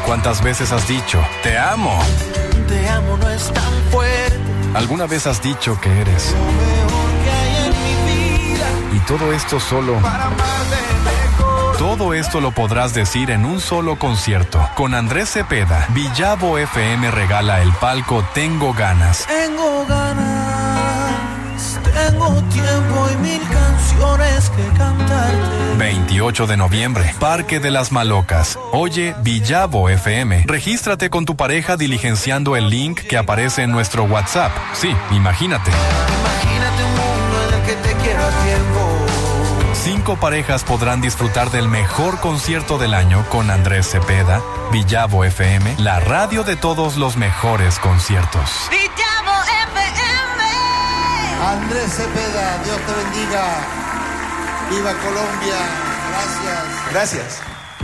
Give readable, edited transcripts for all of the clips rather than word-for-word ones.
¿Cuántas veces has dicho, te amo? Te amo no es tan fuerte. ¿Alguna vez has dicho que eres Lo mejor que hay en mi vida. y todo esto solo? Para amarte mejor. Todo esto lo podrás decir en un solo concierto. Con Andrés Cepeda, Villavo FM regala el palco Tengo Ganas. Tengo ganas, tengo tiempo y 1000 canciones que cantarte. 28 de noviembre, Parque de las Malocas. Oye Villavo FM. Regístrate con tu pareja diligenciando el link que aparece en nuestro WhatsApp. Sí, imagínate. Imagínate un mundo en el que te quiero a tiempo. 5 parejas podrán disfrutar del mejor concierto del año con Andrés Cepeda, Villavo FM, la radio de todos los mejores conciertos. Villavo FM. Andrés Cepeda, Dios te bendiga. Viva Colombia. Gracias.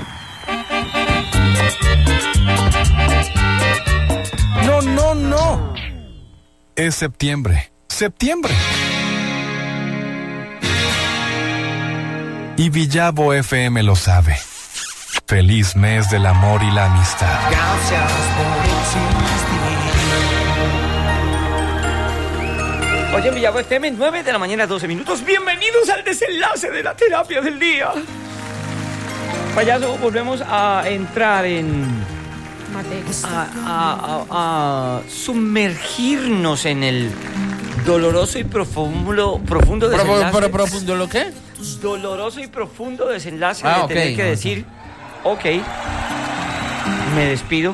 No. Es septiembre. Y Villavo FM lo sabe. Feliz mes del amor y la amistad. Gracias por existir. Oye, en Villavo FM, 9 de la mañana, 12 minutos. Bienvenidos al desenlace de la terapia del día. Payaso, volvemos a entrar en... A sumergirnos en el doloroso y profundo desenlace. ¿Profundo lo qué? Doloroso y profundo desenlace de ok. tener que decir, ok, me despido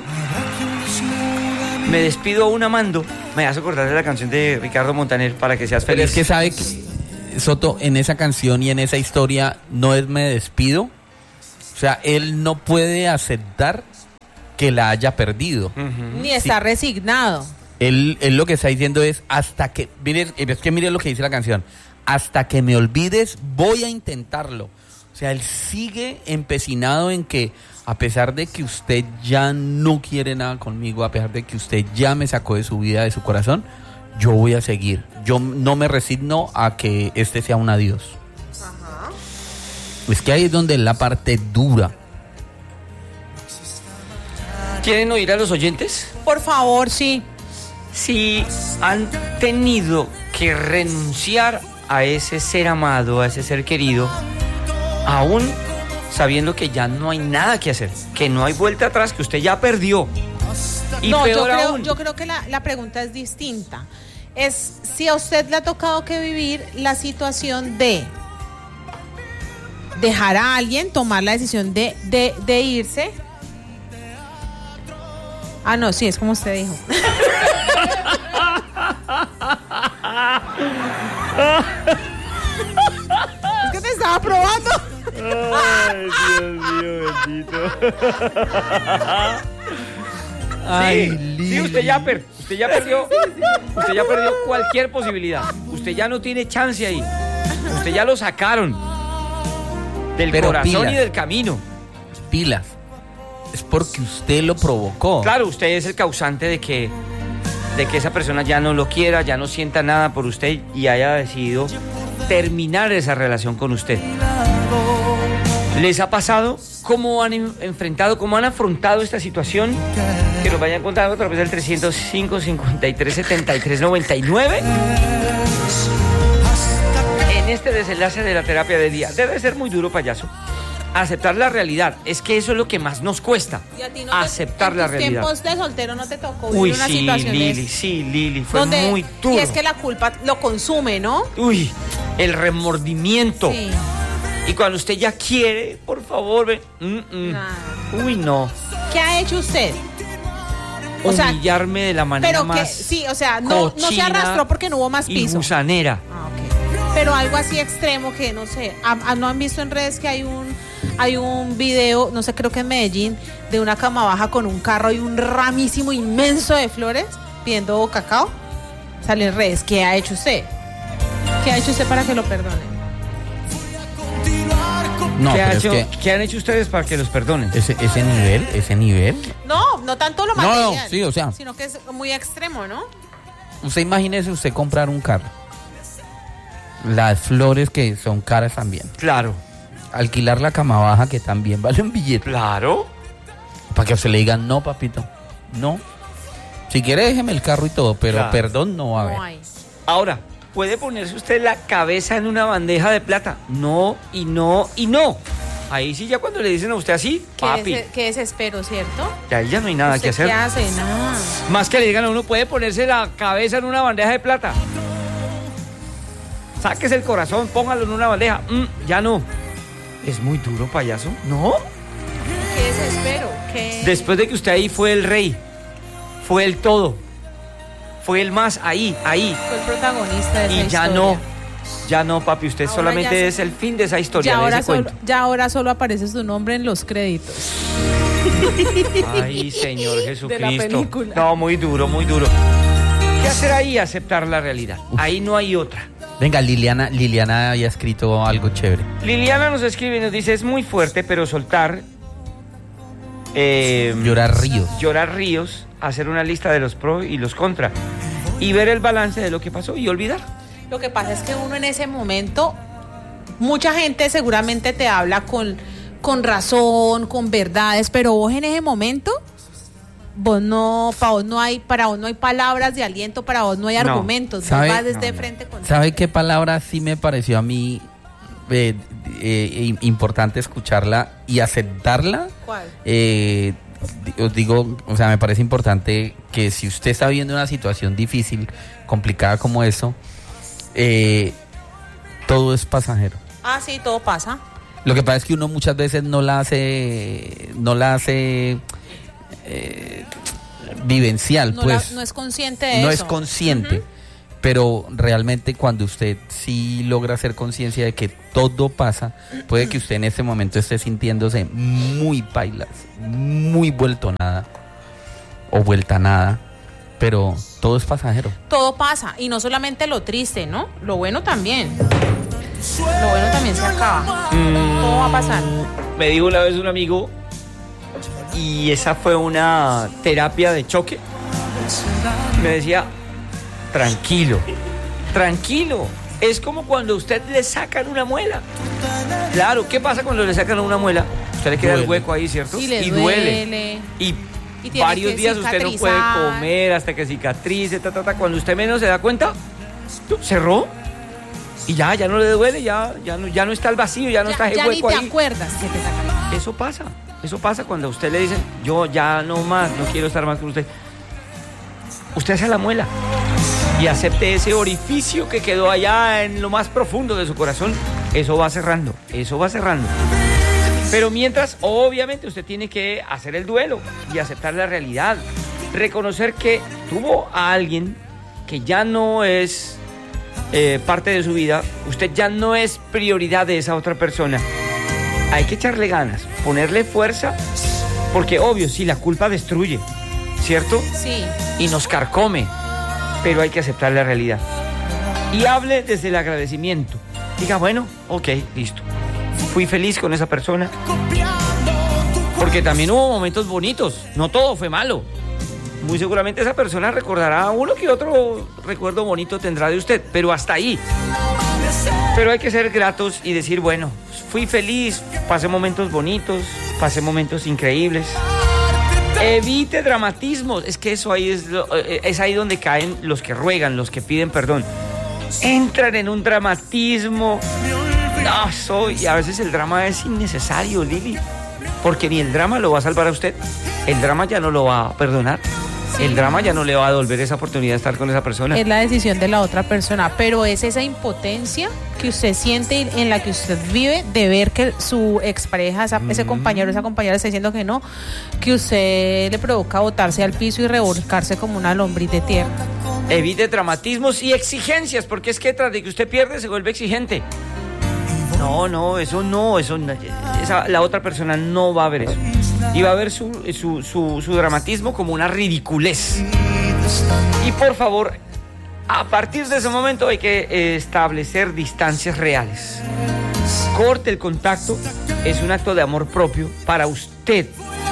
aún amando. Me hace acordar de la canción de Ricardo Montaner, Para que seas Pero feliz. es que sabe que, Soto, en esa canción y en esa historia no es me despido. O sea, él no puede aceptar que la haya perdido. Ni está resignado. Él lo que está diciendo es hasta que, mire lo que dice la canción, hasta que me olvides voy a intentarlo. O sea, él sigue empecinado en que a pesar de que usted ya no quiere nada conmigo, a pesar de que usted ya me sacó de su vida, de su corazón, yo voy a seguir. Yo no me resigno a que este sea un adiós. Ajá. Es que ahí es donde es la parte dura. ¿Quieren oír a los oyentes? Por favor, sí. Si han tenido que renunciar a ese ser amado, a ese ser querido, aún sabiendo que ya no hay nada que hacer, que no hay vuelta atrás, que usted ya perdió. Y No, peor aún, yo creo que la pregunta es distinta. Es si a usted le ha tocado que vivir la situación de dejar a alguien, tomar la decisión de irse. Ah, no, sí, es como usted dijo. Es que te estaba probando. Ay, Dios mío, bendito. Ay, Sí, usted ya perdió cualquier posibilidad. Usted ya no tiene chance ahí. Usted ya lo sacaron del Pero corazón pilas. y del camino. Pilas. Es porque usted lo provocó. Claro, usted es el causante de que esa persona ya no lo quiera, ya no sienta nada por usted y haya decidido terminar esa relación con usted. ¿Les ha pasado? ¿Cómo han enfrentado, cómo han afrontado esta situación? Que nos vayan contando a través del 305-53-73-99. En este desenlace de la terapia de día. Debe ser muy duro, payaso. Aceptar la realidad. Es que eso es lo que más nos cuesta. ¿Y a ti no aceptar la realidad. En tus tiempos de soltero no te tocó Uy, vivir una sí, situación Lili, fue donde, muy duro. Y es que la culpa lo consume, ¿no? Uy, el remordimiento. Sí. Y cuando usted ya quiere, por favor, ve. Nada. Uy, no. ¿Qué ha hecho usted? O sea, humillarme de la manera pero más que sí, o sea, no se cochina arrastró porque no hubo más y piso. gusanera. Ah, ok. Pero algo así extremo que no sé, ¿no han visto en redes que hay un video, no sé, creo que en Medellín, de una cama baja con un carro y un ramísimo inmenso de flores pidiendo cacao? Sale en redes. ¿Qué ha hecho usted? ¿Qué ha hecho usted para que lo perdone? No, ¿Qué, pero es que ¿Qué han hecho ustedes para que los perdonen? ese nivel. No tanto lo material. No, sí, o sea. Sino que es muy extremo, ¿no? Usted imagínese usted comprar un carro. Las flores que son caras también. Claro. Alquilar la cama baja que también vale un billete. Claro. Para que usted le diga, no, papito, no. Si quiere, déjeme el carro y todo, pero Claro. perdón no va a haber. No hay. Ahora, ¿puede ponerse usted la cabeza en una bandeja de plata? No, y no, y no. Ahí sí, ya cuando le dicen a usted así, papi, Qué desespero, ¿cierto? ya ahí ya no hay nada que ¿Usted hacer. ¿Qué hace? Nada. Más que le digan a uno, puede ponerse la cabeza en una bandeja de plata. Sáquese el corazón, póngalo en una bandeja. Ya no. Es muy duro, payaso. ¿No? Qué desespero. Qué... Después de que usted ahí fue el rey, fue el todo, fue el más ahí. Fue el protagonista de esa Y ya historia. ya no, papi, usted Ahora solamente ya es el fin de esa historia, Ya de ahora, ese cuento. ahora solo aparece su nombre en los créditos. Ay, Señor Jesucristo. película. No, muy duro, muy duro. ¿Qué hacer ahí? Aceptar la realidad. Ahí no hay otra. Venga, Liliana había escrito algo chévere. Liliana nos escribe y nos dice, es muy fuerte, pero soltar... Llorar ríos. Llorar ríos, hacer una lista de los pros y los contra. Y ver el balance de lo que pasó y olvidar. Lo que pasa es que uno en ese momento, mucha gente seguramente te habla con razón, con verdades, pero vos en ese momento, para vos no hay palabras de aliento, para vos no hay No. argumentos, vos ¿Sabe? vas desde frente con ¿Sabe qué palabra sí me pareció a mí importante escucharla y aceptarla? ¿Cuál? Os digo, o sea, me parece importante que si usted está viviendo una situación difícil, complicada como eso, todo es pasajero. Ah, sí, todo pasa. Lo que pasa es que uno muchas veces no la hace vivencial, No, pues. no es consciente de No eso. es consciente. Pero realmente cuando usted sí logra hacer conciencia de que todo pasa, puede que usted en este momento esté sintiéndose muy pailas, muy vuelto nada o vuelta nada, pero todo es pasajero. Todo pasa, y no solamente lo triste, ¿no? Lo bueno también. Lo bueno también se acaba. Todo va a pasar. Me dijo una vez un amigo, y esa fue una terapia de choque, me decía, tranquilo, es como cuando a usted le sacan una muela. Claro, ¿qué pasa cuando le sacan una muela? Usted le queda el Duele. hueco ahí, ¿cierto? Y le duele. duele. Y tiene varios que días usted no puede cicatrizar. comer hasta que cicatrice, Cuando usted menos se da cuenta, cerró. Y ya no le duele, ya no está el vacío, ya no está el Ya ni hueco te ahí. acuerdas que te sacan. Eso pasa cuando a usted le dicen, yo ya no más, no quiero estar más con usted. Usted hace la muela y acepte ese orificio que quedó allá en lo más profundo de su corazón. Eso va cerrando. Pero mientras, obviamente, usted tiene que hacer el duelo y aceptar la realidad. Reconocer que tuvo a alguien que ya no es parte de su vida. Usted ya no es prioridad de esa otra persona. Hay que echarle ganas, ponerle fuerza, porque obvio, si la culpa destruye, ¿cierto? Sí. Y nos carcome, pero hay que aceptar la realidad. Y hable desde el agradecimiento. Diga, bueno, ok, listo. Fui feliz con esa persona. Porque también hubo momentos bonitos, no todo fue malo. Muy seguramente esa persona recordará uno que otro recuerdo bonito tendrá de usted, pero hasta ahí. Pero hay que ser gratos y decir, bueno, fui feliz, pasé momentos bonitos, pasé momentos increíbles. Evite dramatismos, es que eso ahí es ahí donde caen los que ruegan, los que piden perdón. Entran en un dramatismo. No, y a veces el drama es innecesario, Lili, porque ni el drama lo va a salvar a usted, el drama ya no lo va a perdonar. El drama ya no le va a devolver esa oportunidad de estar con esa persona. Es la decisión de la otra persona, pero es esa impotencia que usted siente y en la que usted vive de ver que su expareja, ese compañero, esa compañera está diciendo que no, que usted le provoca botarse al piso y revolcarse como una lombriz de tierra. Evite dramatismos y exigencias, porque es que tras de que usted pierde se vuelve exigente. No, eso no, la otra persona no va a ver eso. Y va a ver su dramatismo como una ridiculez. Y por favor, a partir de ese momento hay que establecer distancias reales. Corte el contacto, es un acto de amor propio para usted.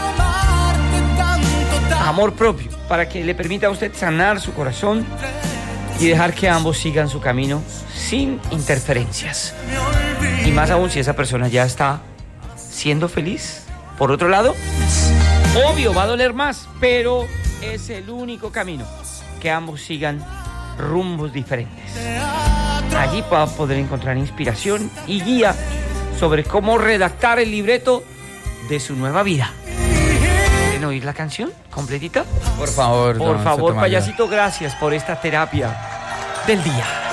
Amor propio, para que le permita a usted sanar su corazón y dejar que ambos sigan su camino sin interferencias. Y más aún si esa persona ya está siendo feliz. Por otro lado, Obvio, va a doler más, pero es el único camino, que ambos sigan rumbos diferentes. Allí va a poder encontrar inspiración y guía sobre cómo redactar el libreto de su nueva vida. ¿Quieren oír la canción completita? Por favor, Por favor, payasito, gracias por esta terapia del día.